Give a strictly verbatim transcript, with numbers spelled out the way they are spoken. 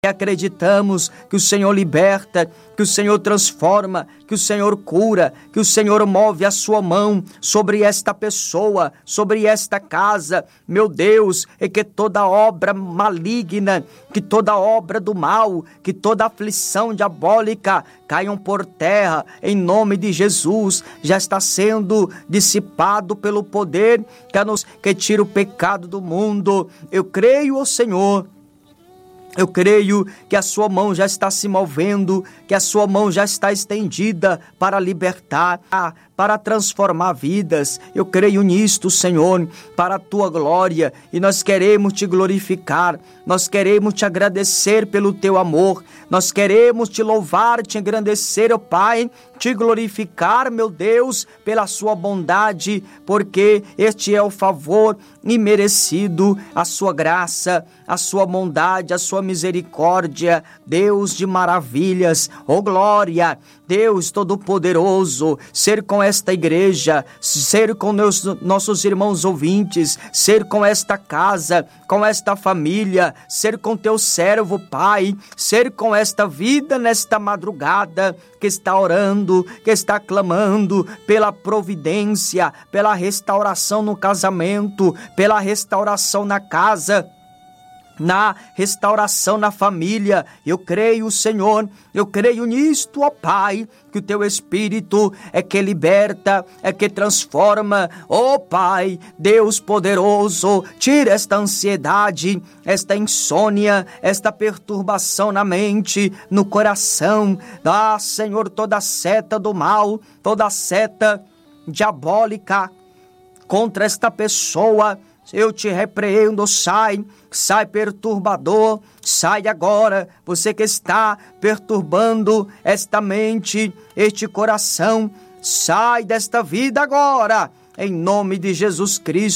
Acreditamos que o Senhor liberta, que o Senhor transforma, que o Senhor cura, que o Senhor move a sua mão sobre esta pessoa, sobre esta casa, meu Deus, e que toda obra maligna, que toda obra do mal, que toda aflição diabólica caiam por terra, em nome de Jesus. Já está sendo dissipado pelo poder que, nos, que tira o pecado do mundo. Eu creio, ó Senhor, eu creio que a sua mão já está se movendo, que a sua mão já está estendida para libertar, para transformar vidas. Eu creio nisto, Senhor, para a tua glória, e nós queremos te glorificar, nós queremos te agradecer pelo teu amor, nós queremos te louvar, te engrandecer, ó Pai, te glorificar, meu Deus, pela sua bondade, porque este é o favor imerecido, a sua graça, a sua bondade, a sua misericórdia, Deus de maravilhas, ó glória, Deus Todo-Poderoso, ser com esta igreja, ser com meus, nossos irmãos ouvintes, ser com esta casa, com esta família, ser com teu servo, Pai, ser com esta vida nesta madrugada, que está orando, que está clamando pela providência, pela restauração no casamento, pela restauração na casa, na restauração na família. Eu creio, Senhor, eu creio nisto, ó Pai, que o teu Espírito é que liberta, é que transforma, ó Pai, Deus poderoso, tira esta ansiedade, esta insônia, esta perturbação na mente, no coração. Ah, Senhor, toda seta do mal, toda seta diabólica contra esta pessoa, eu te repreendo, sai, sai perturbador, sai agora, você que está perturbando esta mente, este coração, sai desta vida agora, em nome de Jesus Cristo.